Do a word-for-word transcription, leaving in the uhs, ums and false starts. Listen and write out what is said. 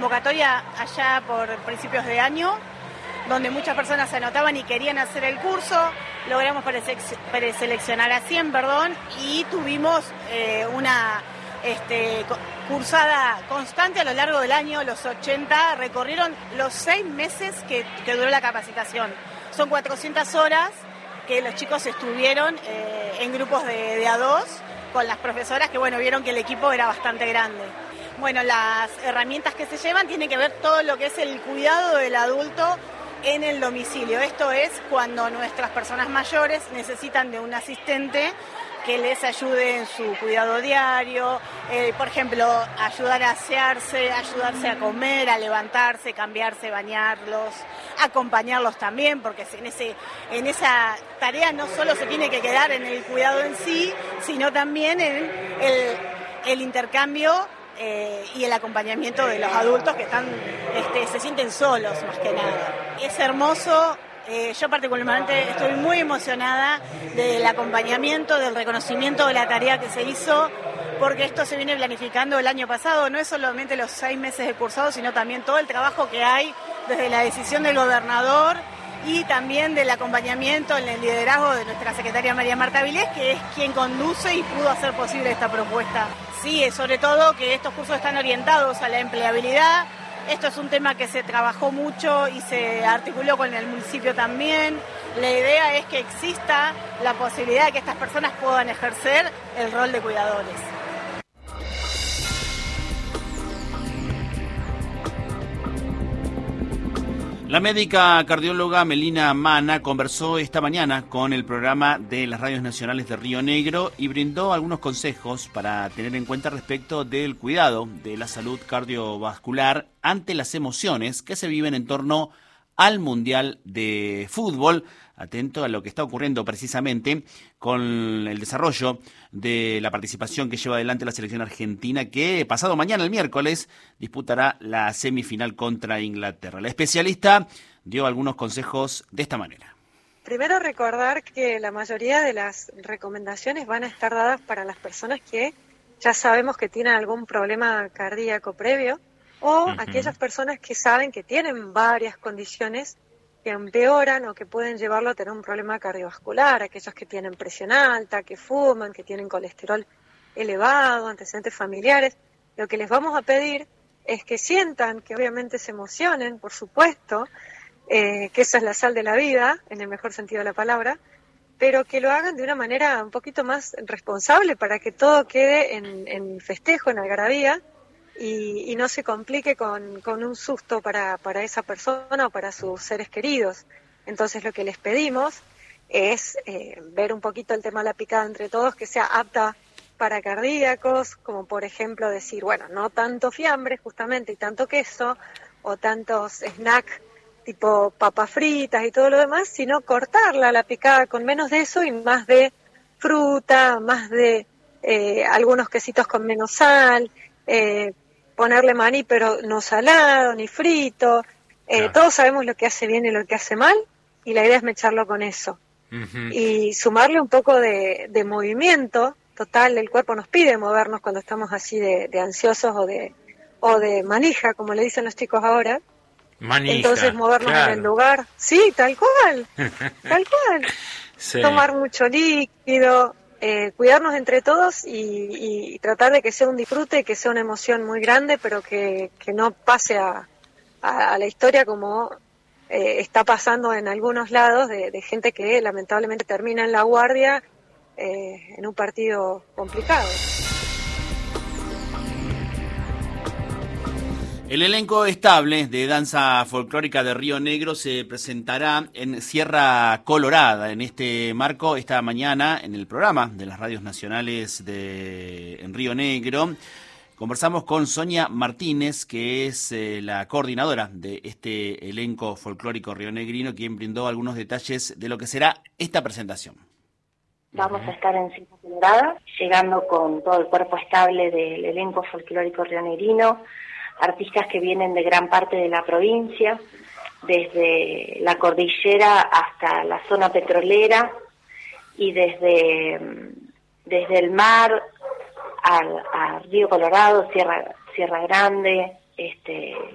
convocatoria allá por principios de año, donde muchas personas se anotaban y querían hacer el curso. Logramos preseleccionar a cien, perdón, y tuvimos eh, una este, cursada constante a lo largo del año. Los ochenta recorrieron los seis meses que, que duró la capacitación. Son cuatrocientas horas que los chicos estuvieron eh, en grupos de, de a dos con las profesoras que, bueno, vieron que el equipo era bastante grande. Bueno, las herramientas que se llevan tienen que ver todo lo que es el cuidado del adulto en el domicilio. Esto es cuando nuestras personas mayores necesitan de un asistente que les ayude en su cuidado diario, eh, por ejemplo, ayudar a asearse, ayudarse a comer, a levantarse, cambiarse, bañarlos, acompañarlos también, porque en, ese, en esa tarea no solo se tiene que quedar en el cuidado en sí, sino también en el, el intercambio eh, y el acompañamiento de los adultos que están, este, se sienten solos más que nada. Es hermoso. Eh, yo particularmente estoy muy emocionada del acompañamiento, del reconocimiento de la tarea que se hizo, porque esto se viene planificando el año pasado. No es solamente los seis meses de cursado, sino también todo el trabajo que hay desde la decisión del gobernador y también del acompañamiento en el liderazgo de nuestra secretaria María Marta Vilés, que es quien conduce y pudo hacer posible esta propuesta. Sí, sobre todo que estos cursos están orientados a la empleabilidad. Esto es un tema que se trabajó mucho y se articuló con el municipio también. La idea es que exista la posibilidad de que estas personas puedan ejercer el rol de cuidadores. La médica cardióloga Melina Mana conversó esta mañana con el programa de las radios nacionales de Río Negro y brindó algunos consejos para tener en cuenta respecto del cuidado de la salud cardiovascular ante las emociones que se viven en torno al Mundial de Fútbol. Atento a lo que está ocurriendo precisamente con el desarrollo de la participación que lleva adelante la selección argentina, que pasado mañana, el miércoles, disputará la semifinal contra Inglaterra. La especialista dio algunos consejos de esta manera. Primero, recordar que la mayoría de las recomendaciones van a estar dadas para las personas que ya sabemos que tienen algún problema cardíaco previo o uh-huh. aquellas personas que saben que tienen varias condiciones que empeoran o que pueden llevarlo a tener un problema cardiovascular, aquellos que tienen presión alta, que fuman, que tienen colesterol elevado, antecedentes familiares. Lo que les vamos a pedir es que sientan, que obviamente se emocionen, por supuesto, eh, que esa es la sal de la vida, en el mejor sentido de la palabra, pero que lo hagan de una manera un poquito más responsable para que todo quede en, en festejo, en algarabía, Y, y no se complique con, con un susto para, para esa persona o para sus seres queridos. Entonces lo que les pedimos es eh, ver un poquito el tema de la picada entre todos, que sea apta para cardíacos, como por ejemplo decir, bueno, no tanto fiambre justamente y tanto queso, o tantos snacks tipo papas fritas y todo lo demás, sino cortarla la picada con menos de eso y más de fruta, más de eh, algunos quesitos con menos sal, eh, ponerle maní pero no salado ni frito, eh, claro. Todos sabemos lo que hace bien y lo que hace mal y la idea es mecharlo con eso uh-huh. y sumarle un poco de, de movimiento. Total, el cuerpo nos pide movernos cuando estamos así de, de ansiosos o de o de manija, como le dicen los chicos ahora. Manija, entonces movernos claro. en el lugar, sí, tal cual, tal cual, sí. Tomar mucho líquido, Eh, cuidarnos entre todos y, y tratar de que sea un disfrute, que sea una emoción muy grande, pero que, que no pase a, a, a la historia como eh, está pasando en algunos lados de, de gente que lamentablemente termina en la guardia eh, en un partido complicado. El elenco estable de danza folclórica de Río Negro se presentará en Sierra Colorada. En este marco, esta mañana, en el programa de las radios nacionales de en Río Negro, conversamos con Sonia Martínez, que es eh, la coordinadora de este elenco folclórico rionegrino, quien brindó algunos detalles de lo que será esta presentación. Vamos a estar en Sierra Colorada, llegando con todo el cuerpo estable del elenco folclórico rionegrino, artistas que vienen de gran parte de la provincia, desde la cordillera hasta la zona petrolera y desde, desde el mar al, al Río Colorado, Sierra, Sierra Grande, este,